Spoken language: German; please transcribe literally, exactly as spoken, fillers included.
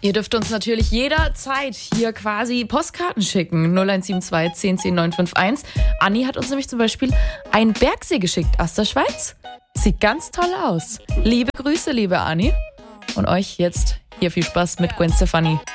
Ihr dürft uns natürlich jederzeit hier quasi Postkarten schicken. null eins sieben zwei, zehn zehn, neun fünf eins. Anni hat uns nämlich zum Beispiel einen Bergsee geschickt aus der Schweiz. Sieht ganz toll aus. Liebe Grüße, liebe Anni. Und euch jetzt hier viel Spaß mit Gwen Stefani.